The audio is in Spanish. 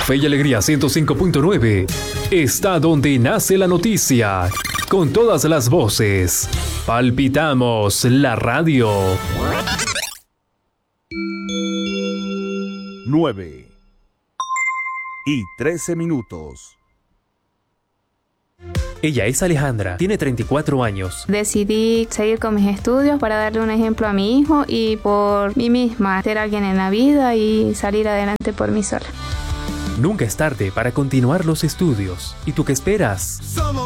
Fe y Alegría 105.9 está donde nace la noticia. Con todas las voces. Palpitamos la radio. 9:13. Ella es Alejandra, tiene 34 años. Decidí seguir con mis estudios para darle un ejemplo a mi hijo y por mí misma, ser alguien en la vida y salir adelante por mí sola. Nunca es tarde para continuar los estudios. ¿Y tú qué esperas?